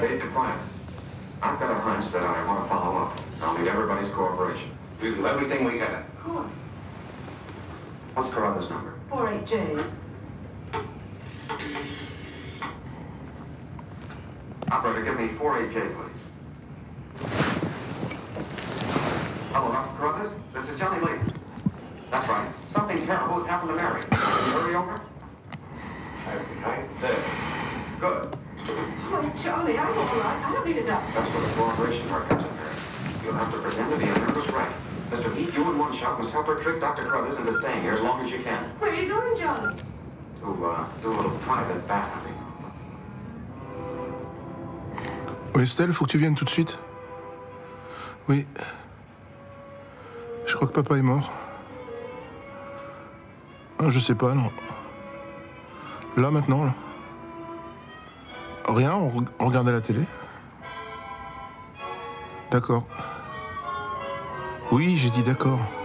stayed quiet. I've got a hunch that I want to follow up. I'll need everybody's cooperation. We'll do everything we can. Of course. What's Carruthers' number? 48J. Operator, give me 48J, please. Hello, Dr. Carruthers. This is Johnny Lee. That's right. Something terrible has happened to Mary. Can you hurry over? Right there. Good. Oh, Charlie, I'm all right. I don't need a doctor. That's where the cooperation part comes in, Mary. You'll have to pretend to be a nervous wreck. Mr. Heath, you in one shot must help her trick Dr. Carruthers into staying here as long as you can. Where are you going, Johnny? To do a little private bat hunting. Oui, Estelle, faut que tu viennes tout de suite. Oui. Je crois que papa est mort. Ah, je sais pas, non. Là, maintenant, là. Rien, on regardait la télé. D'accord. Oui, j'ai dit d'accord.